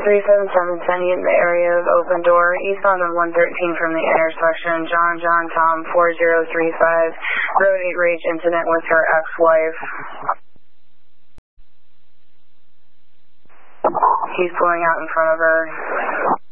37710 in the area of Open Door, east on the 113 from the intersection, John Tom 4035, road rage incident with her ex-wife. He's pulling out in front of her.